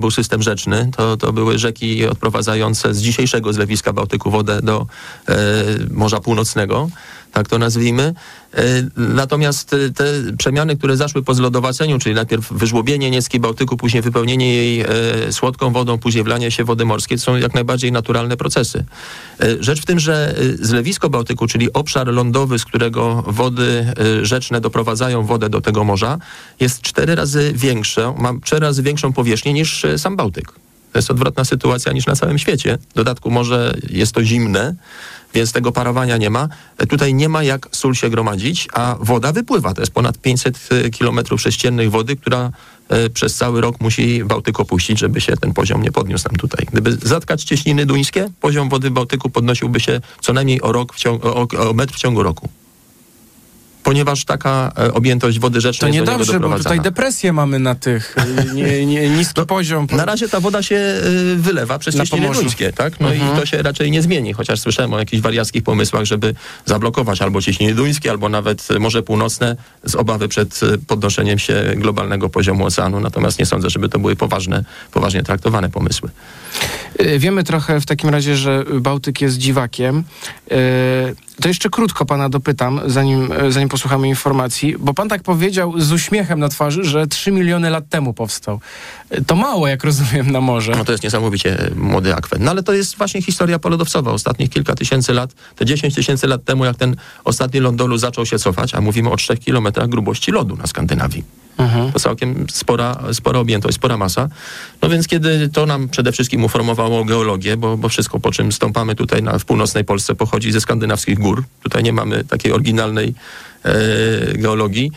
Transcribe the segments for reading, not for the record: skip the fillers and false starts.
był system rzeczny, to były rzeki odprowadzające z dzisiejszego zlewiska Bałtyku wodę do Morza Północnego, tak to nazwijmy. Natomiast te przemiany, które zaszły po zlodowaceniu, czyli najpierw wyżłobienie Niecki Bałtyku, później wypełnienie jej słodką wodą, później wlanie się wody morskiej, to są jak najbardziej naturalne procesy. Rzecz w tym, że zlewisko Bałtyku, czyli obszar lądowy, z którego wody rzeczne doprowadzają wodę do tego morza, jest 4 razy większe, ma 4 razy większą powierzchnię niż sam Bałtyk. To jest odwrotna sytuacja niż na całym świecie. W dodatku morze jest to zimne, więc tego parowania nie ma. Tutaj nie ma jak sól się gromadzić, a woda wypływa. To jest ponad 500 km3 wody, która przez cały rok musi Bałtyk opuścić, żeby się ten poziom nie podniósł nam tutaj. Gdyby zatkać cieśniny duńskie, poziom wody Bałtyku podnosiłby się co najmniej o metr w ciągu roku. Ponieważ taka objętość wody rzecznej jest do niego doprowadzana. Bo tutaj depresję mamy na tych, niski poziom. Na razie ta woda się wylewa przez cieśniny duńskie, tak? No i to się raczej nie zmieni, chociaż słyszałem o jakichś wariackich pomysłach, żeby zablokować albo cieśniny duńskie, albo nawet Morze Północne z obawy przed podnoszeniem się globalnego poziomu oceanu. Natomiast nie sądzę, żeby to były poważnie traktowane pomysły. Wiemy trochę w takim razie, że Bałtyk jest dziwakiem. To jeszcze krótko pana dopytam, zanim posłuchamy informacji, bo pan tak powiedział z uśmiechem na twarzy, że 3 miliony lat temu powstał. To mało, jak rozumiem, na morze. No to jest niesamowicie młody akwen. No ale to jest właśnie historia polodowcowa. Ostatnich kilka tysięcy lat, te 10 tysięcy lat temu, jak ten ostatni ląd dolu zaczął się cofać, a mówimy o 3 kilometrach grubości lodu na Skandynawii. To całkiem spora objętość, spora masa. No więc kiedy to nam przede wszystkim uformowało geologię, bo wszystko, po czym stąpamy tutaj w północnej Polsce, pochodzi ze skandynawskich gór. Tutaj nie mamy takiej oryginalnej geologii.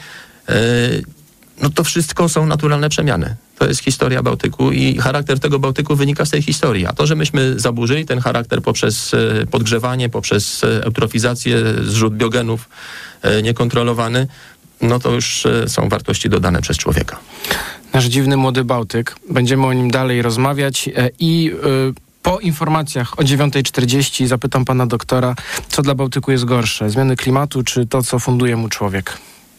No to wszystko są naturalne przemiany. To jest historia Bałtyku i charakter tego Bałtyku wynika z tej historii. A to, że myśmy zaburzyli ten charakter poprzez podgrzewanie, poprzez eutrofizację, zrzut biogenów niekontrolowany, no to już są wartości dodane przez człowieka. Nasz dziwny młody Bałtyk. Będziemy o nim dalej rozmawiać i po informacjach o 9:40 zapytam pana doktora, co dla Bałtyku jest gorsze? Zmiany klimatu czy to, co funduje mu człowiek?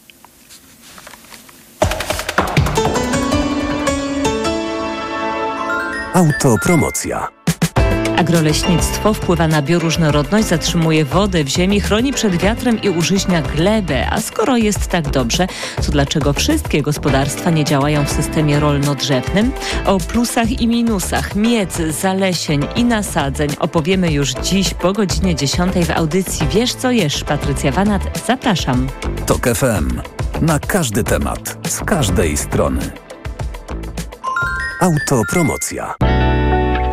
Autopromocja. Agroleśnictwo wpływa na bioróżnorodność, zatrzymuje wodę w ziemi, chroni przed wiatrem i użyźnia glebę. A skoro jest tak dobrze, to dlaczego wszystkie gospodarstwa nie działają w systemie rolno-drzewnym? O plusach i minusach miedz, zalesień i nasadzeń opowiemy już dziś po godzinie 10 w audycji Wiesz co jesz. Patrycja Wanat, zapraszam. TOK FM. Na każdy temat, z każdej strony. Autopromocja.